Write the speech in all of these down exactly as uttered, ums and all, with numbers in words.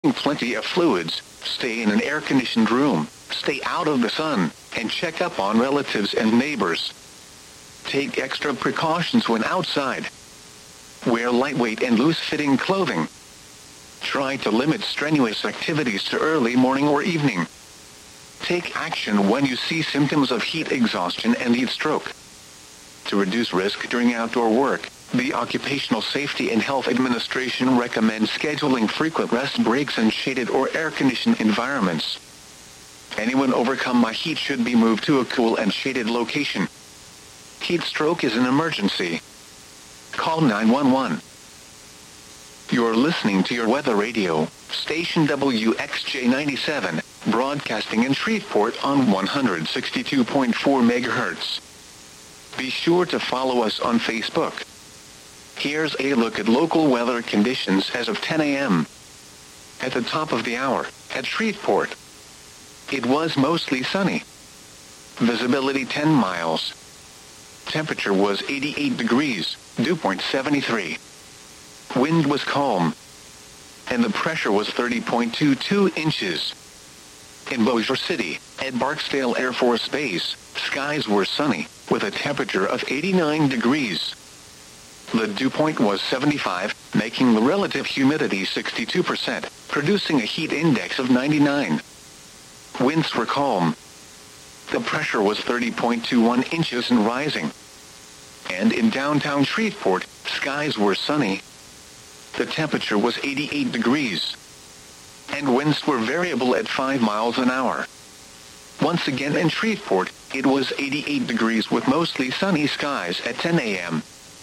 plenty of fluids, stay in an air-conditioned room, stay out of the sun, and check up on relatives and neighbors. Take extra precautions when outside. Wear lightweight and loose-fitting clothing. Try to limit strenuous activities to early morning or evening. Take action when you see symptoms of heat exhaustion and heat stroke. To reduce risk during outdoor work, the Occupational Safety and Health Administration recommends scheduling frequent rest breaks in shaded or air-conditioned environments. Anyone overcome by heat should be moved to a cool and shaded location. Heat stroke is an emergency. Call nine one one. You're listening to your weather radio, station W X J ninety-seven, broadcasting in Shreveport on one hundred sixty-two point four megahertz. Be sure to follow us on Facebook. Here's a look at local weather conditions as of ten a m At the top of the hour, at Shreveport, it was mostly sunny. Visibility ten miles. Temperature was eighty-eight degrees, dew point seventy-three. Wind was calm. And the pressure was thirty point two two inches. In Bossier City, at Barksdale Air Force Base, skies were sunny, with a temperature of eighty-nine degrees. The dew point was seventy-five, making the relative humidity sixty-two percent, producing a heat index of ninety-nine. Winds were calm. The pressure was thirty point two one inches and rising. And in downtown Shreveport, skies were sunny. The temperature was eighty-eight degrees. And winds were variable at five miles an hour. Once again in Shreveport, it was eighty-eight degrees with mostly sunny skies at ten a m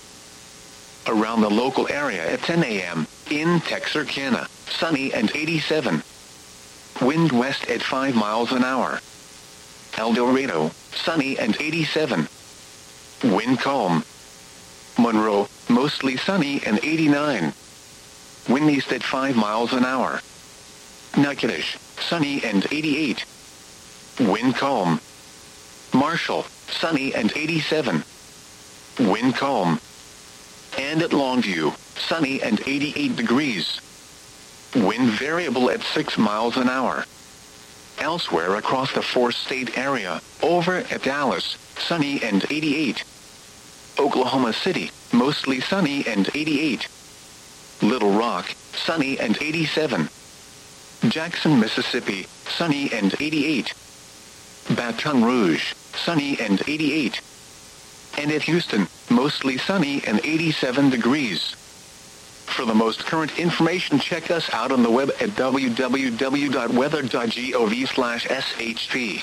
Around the local area at ten a m, in Texarkana, sunny and eighty-seven. Wind west at five miles an hour. El Dorado, sunny and eighty-seven. Wind calm. Monroe, mostly sunny and eighty-nine. Wind east at five miles an hour. Natchitoches, sunny and eighty-eight. Wind calm. Marshall, sunny and eighty-seven. Wind calm. And at Longview, sunny and eighty-eight degrees. Wind variable at six miles an hour. Elsewhere across the four-state area, over at Dallas, sunny and eighty-eight. Oklahoma City, mostly sunny and eighty-eight. Little Rock, sunny and eighty-seven. Jackson, Mississippi, sunny and eighty-eight. Baton Rouge, sunny and eighty-eight. And at Houston, mostly sunny and eighty-seven degrees. For the most current information, check us out on the web at w w w dot weather dot gov slash s h p.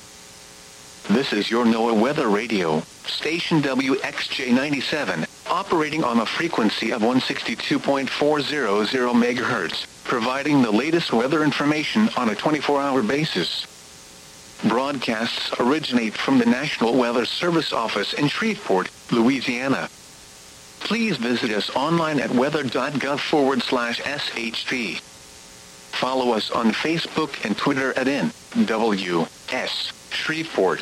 This is your NOAA Weather Radio, station W X J ninety-seven, operating on a frequency of one hundred sixty-two point four hundred megahertz, providing the latest weather information on a twenty-four hour basis. Broadcasts originate from the National Weather Service office in Shreveport, Louisiana. Please visit us online at weather dot gov forward slash S H P. Follow us on Facebook and Twitter at N W S Shreveport.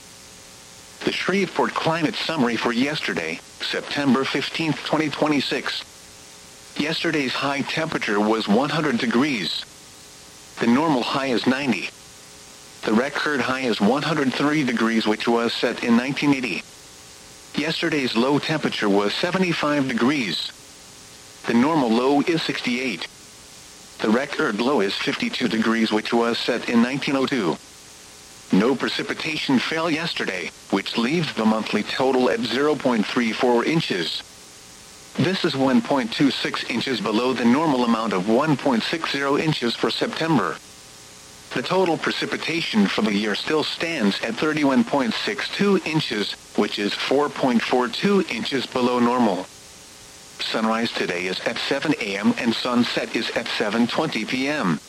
The Shreveport Climate Summary for yesterday, September fifteenth, twenty twenty-six. Yesterday's high temperature was one hundred degrees. The normal high is ninety. The record high is one hundred three degrees, which was set in nineteen eighty. Yesterday's low temperature was seventy-five degrees. The normal low is sixty-eight. The record low is fifty-two degrees, which was set in nineteen oh two. No precipitation fell yesterday, which leaves the monthly total at zero point three four inches. This is one point two six inches below the normal amount of one point six zero inches for September. The total precipitation for the year still stands at thirty-one point six two inches, which is four point four two inches below normal. Sunrise today is at seven a m and sunset is at seven twenty p m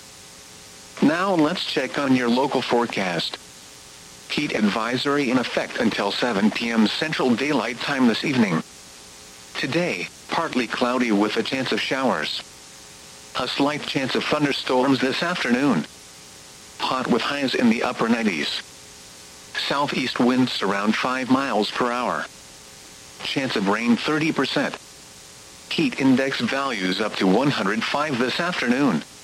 Now let's check on your local forecast. Heat advisory in effect until seven p m Central Daylight Time this evening. Today, partly cloudy with a chance of showers. A slight chance of thunderstorms this afternoon. Hot with highs in the upper nineties. Southeast winds around five miles per hour. Chance of rain thirty percent. Heat index values up to one hundred five this afternoon.